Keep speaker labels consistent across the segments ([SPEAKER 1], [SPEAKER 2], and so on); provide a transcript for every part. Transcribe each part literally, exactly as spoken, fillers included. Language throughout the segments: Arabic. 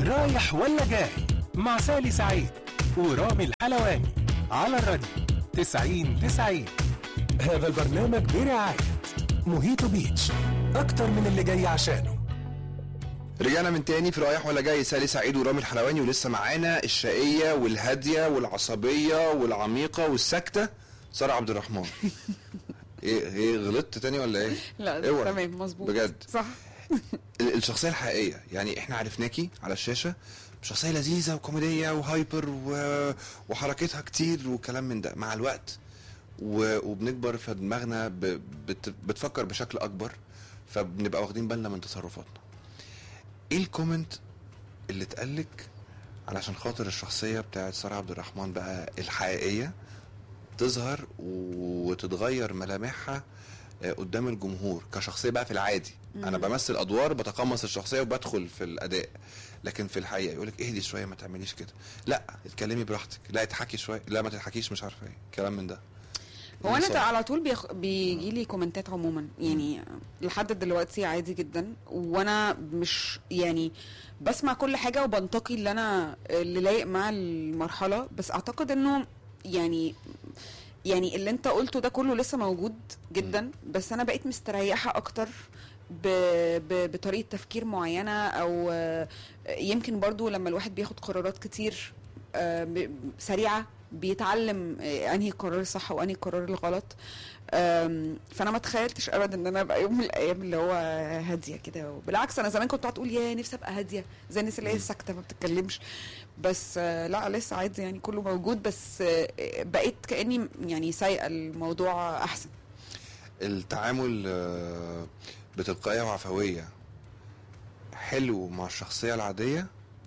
[SPEAKER 1] رايح ولا جاي مع سالي سعيد ورامي الحلواني على الراديو تسعين تسعين. هذا البرنامج برعاية موهيتو بيتش، أكتر من اللي جاي عشانه.
[SPEAKER 2] رجعنا من تاني في رايح ولا جاي، سالي سعيد ورامي الحلواني، ولسه معانا الشقية والهادية والعصبية والعميقة والساكتة سارة عبد الرحمن. ايه ايه غلطت تاني ولا ايه؟
[SPEAKER 3] لا تمام مظبوط
[SPEAKER 2] بجد
[SPEAKER 3] صح.
[SPEAKER 2] الشخصية الحقيقية، يعني احنا عرفناكي على الشاشة شخصية لذيذة وكوميدية وهايبر و... وحركتها كتير وكلام من ده. مع الوقت و... وبنكبر في دماغنا ب... بت... بتفكر بشكل اكبر، فبنبقى واخدين بالنا من تصرفاتنا. ايه الكومنت اللي اتقالك علشان خاطر الشخصية بتاعت سارة عبد الرحمن بقى الحقيقية تظهر وتتغير ملامحها قدام الجمهور كشخصية بقى في العادي؟ مم. انا بمثل ادوار، بتقمص الشخصية وبدخل في الاداء، لكن في الحقيقة يقولك اهدي شوية، ما تعمليش كده، لا اتكلمي براحتك، لا اضحكي شوية، لا ما تضحكيش، مش عارفة ايه كلام من ده.
[SPEAKER 3] هو انا على طول بيخ... بيجي لي كومنتات عموما، يعني لحد دلوقتي عادي جدا، وانا مش يعني بسمع كل حاجة وبنتقي اللي انا اللي لايق مع المرحلة، بس اعتقد انه يعني يعني اللي انت قلته ده كله لسه موجود جدا، بس انا بقيت مستريحة اكتر ب... ب... بطريقة تفكير معينة، او يمكن برضو لما الواحد بياخد قرارات كتير سريعة بيتعلم انهي قرار الصح وانهي قرار الغلط. فانا ما تخيلتش ابدا ان انا ابقى يوم من الايام اللي هو هاديه كده، وبالعكس انا زمان كنت قاعده اقول يا نفسي ابقى هاديه زي الناس اللي هي ساكته ما بتتكلمش، بس لا لسه عادي يعني كله موجود، بس بقيت كاني يعني سايقه الموضوع احسن.
[SPEAKER 2] التعامل بتلقائيه وعفويه حلو مع الشخصيه العاديه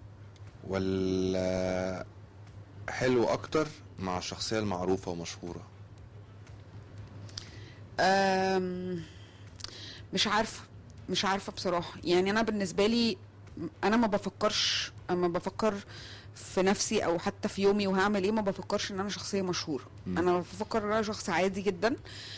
[SPEAKER 2] ولا حلو اكتر مع الشخصيه المعروفه ومشهوره؟
[SPEAKER 3] أم مش عارفه مش عارفه بصراحه. يعني انا بالنسبه لي انا ما بفكرش اما بفكر في نفسي او حتى في يومي وهعمل ايه، ما بفكرش ان انا شخصيه مشهوره. م. انا بفكر ان انا شخص عادي جدا،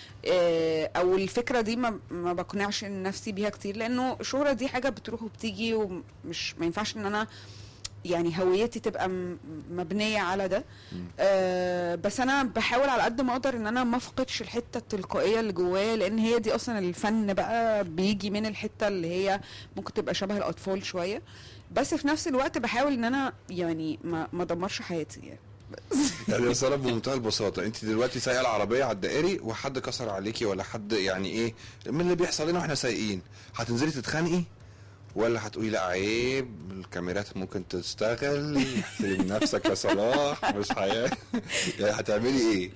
[SPEAKER 3] او الفكره دي ما, ما بقنعش نفسي بيها كتير، لانه الشهره دي حاجه بتروح وبتيجي، ومش ما ينفعش ان انا يعني هويتي تبقى مبنيه على ده. آه بس انا بحاول على قد ما اقدر ان انا ما افقدش الحته التلقائيه اللي جوايا، لان هي دي اصلا الفن بقى بيجي من الحته اللي هي ممكن تبقى شبه الاطفال شويه، بس في نفس الوقت بحاول ان انا يعني ما ما ادمرش حياتي يعني.
[SPEAKER 2] يعني يا ساره بمنتهى البساطه، انت دلوقتي سايقه العربيه على الدائري وحد كسر عليكي ولا حد يعني ايه من اللي بيحصل لنا واحنا سايقين، هتنزلي تتخانقي ولا هتقولي لا عيب الكاميرات ممكن تشتغل، احترم نفسك يا صلاح مش حياه؟ يعني هتعملي ايه؟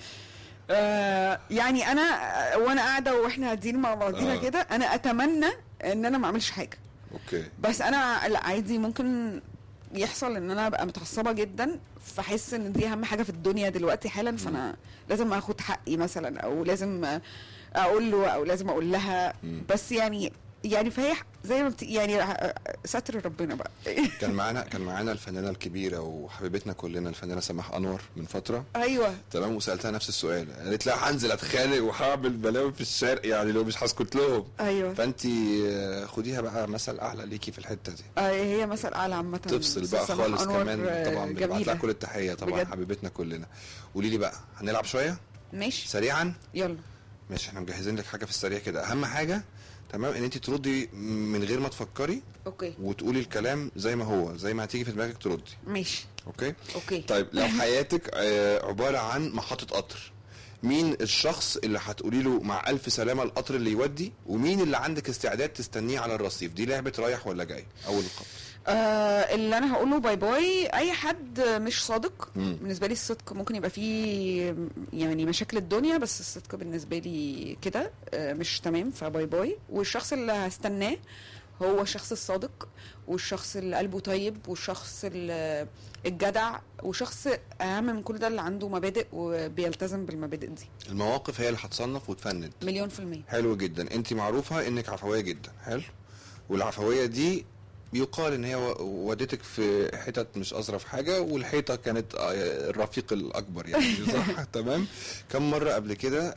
[SPEAKER 3] آه يعني انا وانا قاعده واحنا قاعدين مع بعضينا آه. كده انا اتمنى ان انا ما اعملش حاجه،
[SPEAKER 2] اوكي،
[SPEAKER 3] بس انا لا عادي ممكن يحصل ان انا ابقى متعصبه جدا، فاحس ان دي اهم حاجه في الدنيا دلوقتي حالا، فانا لازم اخد حقي مثلا، او لازم اقول له او لازم اقول لها. م. بس يعني يعني فهي زي ما بت... يعني ستر ربنا بقى.
[SPEAKER 2] كان معانا كان معانا الفنانه الكبيره وحبيبتنا كلنا الفنانه سماح انور من فتره،
[SPEAKER 3] ايوه
[SPEAKER 2] تمام، وسالتها نفس السؤال، قالت لا هنزل اتخانق وهعمل بلاوي في الشارع يعني لو مش هسكت لهم.
[SPEAKER 3] ايوه،
[SPEAKER 2] فانت خديها بقى مثل اعلى ليكي في الحته دي.
[SPEAKER 3] اه هي مثل اعلى عامه،
[SPEAKER 2] تفصل بقى خالص كمان طبعا، بنبعت لها كل التحيه طبعا بجد. حبيبتنا كلنا. قولي لي بقى هنلعب شويه
[SPEAKER 3] ماشي
[SPEAKER 2] سريعا؟
[SPEAKER 3] يلا
[SPEAKER 2] ماشي، احنا مجهزين لك حاجه في السريع كده، اهم حاجه تمام ان انت تردي من غير ما تفكري،
[SPEAKER 3] اوكي،
[SPEAKER 2] وتقولي الكلام زي ما هو زي ما هتيجي في دماغك تردي.
[SPEAKER 3] ماشي
[SPEAKER 2] اوكي
[SPEAKER 3] اوكي.
[SPEAKER 2] طيب لو حياتك عباره عن محطه قطر، مين الشخص اللي هتقولي له مع الف سلامه القطر اللي يودي، ومين اللي عندك استعداد تستنيه على الرصيف؟ دي لعبه رايح ولا جاي. اول القطر
[SPEAKER 3] آه اللي انا هقوله باي باي اي حد مش صادق. مم. بالنسبه لي الصدق ممكن يبقى فيه يعني مشاكل الدنيا، بس الصدق بالنسبه لي كده آه مش تمام، فباي باي. والشخص اللي هستناه هو الشخص الصادق، والشخص اللي قلبه طيب، والشخص الجدع، وشخص اهم من كل ده اللي عنده مبادئ وبيلتزم بالمبادئ دي.
[SPEAKER 2] المواقف هي اللي هتصنف وتفند.
[SPEAKER 3] مليون في المية.
[SPEAKER 2] حلو جدا. انت معروفه انك عفويه جدا، حلو، والعفويه دي يقال ان هي ودتك في حتت مش اظرف حاجه، والحيطه كانت الرفيق الاكبر يعني صح؟ تمام. كم مره قبل كده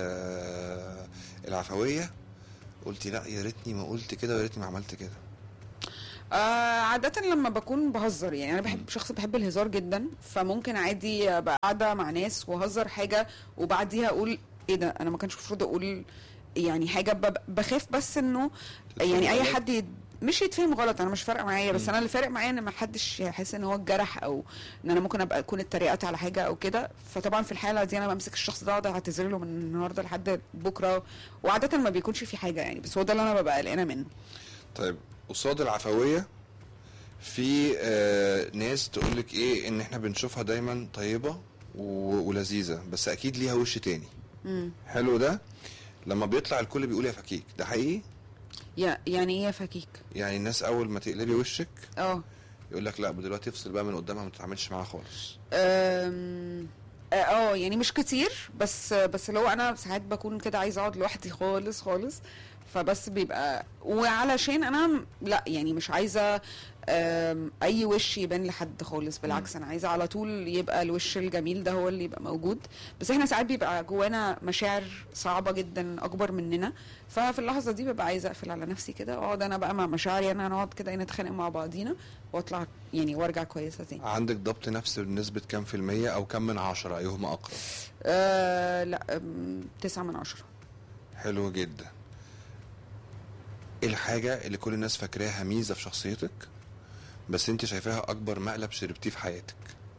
[SPEAKER 2] آه العفويه قلتي لا يا ريتني ما قلت كده ويا ريتني ما عملت كده؟
[SPEAKER 3] آه عادة لما بكون بهزر، يعني انا بحب شخص بحب الهزار جدا، فممكن عادي ابقى قاعدة مع ناس وهزر حاجة وبعديها اقول ايه ده، انا ما كانش المفروض اقول يعني حاجة. بب- بخاف بس انه يعني اي حد يد- مش يتفهم غلط، انا مش فارقه معايا، بس انا اللي فارق معايا ان ما حدش يحس ان هو اتجرح، او ان انا ممكن ابقى اكون اتريقت على حاجه او كده. فطبعا في الحاله دي انا بمسك الشخص ده اقعد اعتذر له من النهارده لحد بكره، وعاده ما بيكونش في حاجه يعني، بس هو ده اللي انا ببقى قلقانه منه.
[SPEAKER 2] طيب قصاد العفويه في آه ناس تقولك ايه، ان احنا بنشوفها دايما طيبه و- ولذيذه، بس اكيد ليها وش تاني.
[SPEAKER 3] امم
[SPEAKER 2] حلو ده، لما بيطلع الكل بيقول يا فكيك، ده حقيقي؟
[SPEAKER 3] يا يعني ايه يا فكيك؟
[SPEAKER 2] يعني الناس اول ما تقلبي وشك
[SPEAKER 3] اه
[SPEAKER 2] يقول لك لا دلوقتي افصل بقى من قدامها، ما تتعاملش معاها خالص.
[SPEAKER 3] أم، اه آه، يعني مش كتير، بس بس لو انا ساعات بكون كده عايزه اقعد لوحدي خالص خالص، فبس بيبقى وعلشان انا م- لا يعني مش عايزه أم، اي وش يبان لحد خالص، بالعكس انا عايزه على طول يبقى الوش الجميل ده هو اللي يبقى موجود. بس احنا ساعات بيبقى جوانا مشاعر صعبه جدا اكبر مننا، ففي اللحظه دي ببقى عايزه اقفل على نفسي كده، اقعد انا بقى مع مشاعري، انا نقعد كده نتخانق مع بعضينا واطلع يعني وارجع كويسه تاني.
[SPEAKER 2] عندك ضبط نفس بنسبه كام في الميه، او كم من عشرة، ايهما اقرب؟
[SPEAKER 3] أه لا أم، تسعة من عشرة.
[SPEAKER 2] حلو جدا. ايه الحاجه اللي كل الناس فاكراها ميزه في شخصيتك بس انت شايفاها اكبر مقلب شربتيه في حياتك؟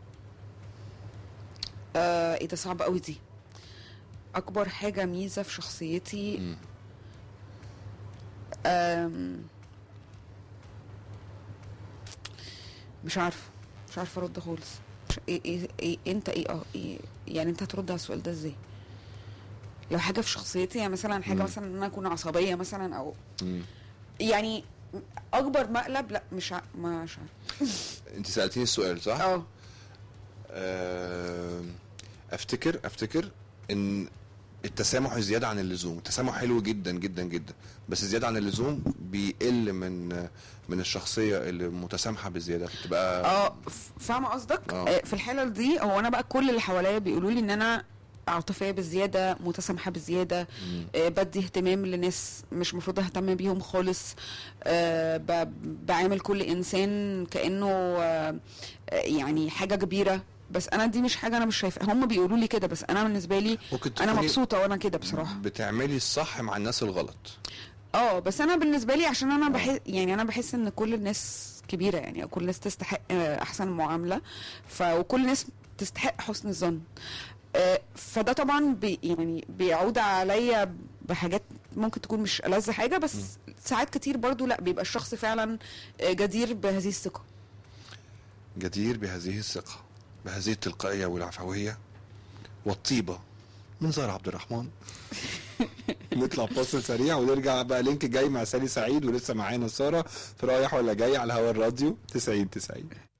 [SPEAKER 3] آه ايه ده صعب قوي دي. اكبر حاجه ميزه في شخصيتي
[SPEAKER 2] مم.
[SPEAKER 3] آم، مش عارفه مش عارفه ارد خالص. مش إيه إيه إيه انت ايه اه إيه يعني انت هترد على السؤال ده ازاي؟ لو حاجه في شخصيتي يعني مثلا حاجه
[SPEAKER 2] مم.
[SPEAKER 3] مثلا ان انا اكون عصبيه مثلا، او
[SPEAKER 2] مم.
[SPEAKER 3] يعني اكبر مقلب، لا مش ع... مش عارفه.
[SPEAKER 2] انت سالتيني السؤال صح؟
[SPEAKER 3] اه
[SPEAKER 2] آم، افتكر افتكر ان التسامح الزياده عن اللزوم، التسامح حلو جدا جدا جدا، بس زياده عن اللزوم بيقل من من الشخصيه اللي متسامحه بزياده، بتبقى
[SPEAKER 3] اه ف- فاهمه قصدك.
[SPEAKER 2] آه.
[SPEAKER 3] آه، في الحاله دي هو انا بقى كل اللي حواليا بيقولوا لي ان انا عاطفيه بزياده، متسامحه بزياده،
[SPEAKER 2] مم.
[SPEAKER 3] آه بدي اهتمام لناس مش المفروض اهتم بيهم خالص، آه ب- بعامل كل انسان كانه آه آه، يعني حاجه كبيره. بس انا دي مش حاجه انا مش شايفه، هم بيقولوا لي كده، بس انا بالنسبه لي
[SPEAKER 2] ممكن
[SPEAKER 3] انا
[SPEAKER 2] تكوني
[SPEAKER 3] مبسوطه وانا كده بصراحه.
[SPEAKER 2] بتعملي الصح مع الناس الغلط.
[SPEAKER 3] اه بس انا بالنسبه لي عشان انا
[SPEAKER 2] آه.
[SPEAKER 3] بحس يعني انا بحس ان كل الناس كبيره، يعني كل الناس تستحق آه، احسن معامله، ف وكل الناس تستحق حسن الظن. آه، فده طبعا بي يعني بيعود عليا بحاجات ممكن تكون مش ألذ حاجه، بس ساعات كتير برضو لا بيبقى الشخص فعلا آه، جدير بهذه الثقه.
[SPEAKER 2] جدير بهذه الثقه، بهذه التلقائيه والعفويه والطيبه من زهر عبد الرحمن. نطلع فاصل سريع ونرجع بقى، لينك جاي مع سالي سعيد، ولسه معانا ساره في رايح ولا جاي على هوا الراديو تسعين تسعين.